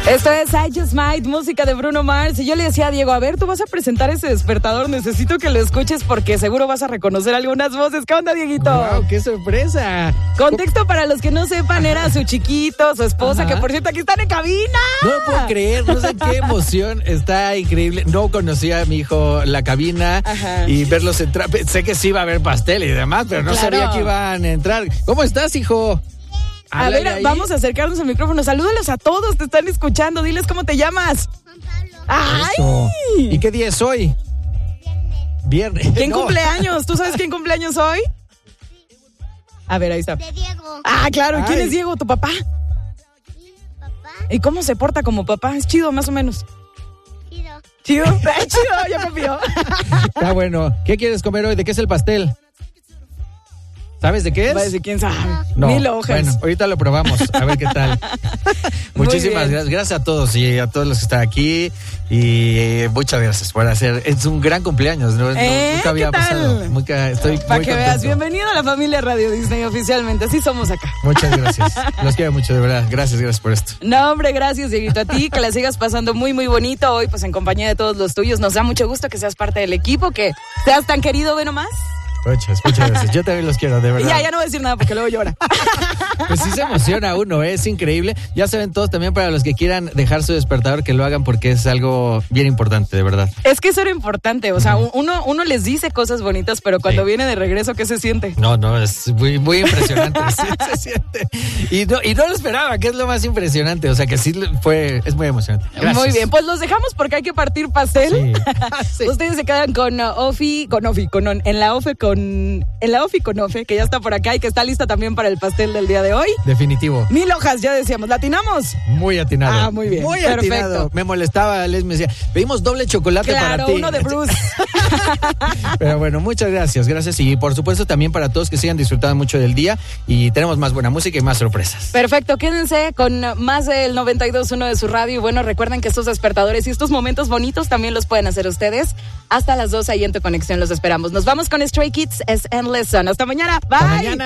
Esto es I Just Might, música de Bruno Mars. Y yo le decía a Diego, a ver, tú vas a presentar ese despertador, necesito que lo escuches porque seguro vas a reconocer algunas voces. ¿Qué onda, Dieguito? ¡Wow, qué sorpresa! Contexto para los que no sepan, era su chiquito, su esposa, que por cierto aquí están en cabina. No lo puedo creer, no sé qué emoción, está increíble. No conocía a mi hijo la cabina. Ajá. Y verlos entrar. Sé que sí iba a haber pastel y demás, pero no sabía que iban a entrar. ¿Cómo estás, hijo? A ver, ahí. Vamos a acercarnos al micrófono. Salúdalos a todos, te están escuchando. Diles cómo te llamas. Juan Pablo. ¡Ay! Eso. ¿Y qué día es hoy? Viernes. ¿Quién cumple años? ¿Tú sabes quién cumple años hoy? A ver, ahí está. De Diego. Ah, claro. ¿Y quién es Diego? ¿Tu papá? Sí, papá. ¿Y cómo se porta como papá? ¿Es chido, más o menos? Chido. ¿Chido? Chido, yo confío. Está bueno. ¿Qué quieres comer hoy? ¿De qué es el pastel? ¿Sabes de qué es? Va a decir, ¿quién sabe? No. 1000 hojas. Bueno, ahorita lo probamos, a ver qué tal. Muchísimas gracias. Gracias a todos y a todos los que están aquí. Y muchas gracias por hacer. Es un gran cumpleaños. Nunca había pasado. Estoy muy Para que contento. veas, bienvenido a la familia Radio Disney oficialmente. Así somos acá. Muchas gracias. Los quiero mucho, de verdad. Gracias por esto. No, hombre, gracias, Dieguito. A ti, que la sigas pasando muy, muy bonito hoy, pues en compañía de todos los tuyos. Nos da mucho gusto que seas parte del equipo, que seas tan querido, ve nomás. Muchas gracias. Yo también los quiero, de verdad. Ya no voy a decir nada porque luego llora. Pues sí se emociona uno, es increíble. Ya saben todos también para los que quieran dejar su despertador que lo hagan porque es algo bien importante, de verdad. Es que eso era importante, o sea, uno les dice cosas bonitas, pero cuando viene de regreso, ¿qué se siente? No, es muy, muy impresionante, sí se siente. Y no lo esperaba, que es lo más impresionante, o sea que es muy emocionante. Gracias. Muy bien, pues los dejamos porque hay que partir pastel. Sí. Ustedes se quedan en la Ofi con Ofe, que ya está por acá y que está lista también para el pastel del día de hoy. Definitivo. 1000 hojas, ya decíamos, ¿latinamos? Muy atinado. Ah, muy bien. Muy Perfecto. atinado. Me molestaba, Les me decía, pedimos doble chocolate para ti. Claro, uno de Bruce. Pero bueno, muchas gracias. Y por supuesto también para todos que sigan disfrutando mucho del día y tenemos más buena música y más sorpresas. Perfecto, quédense con más del 92.1 de su radio y bueno, recuerden que estos despertadores y estos momentos bonitos también los pueden hacer ustedes. Hasta las 2 ahí en Tu Conexión los esperamos. Nos vamos con Stray Kids, es Endless Sun. Hasta mañana. Bye. Hasta mañana.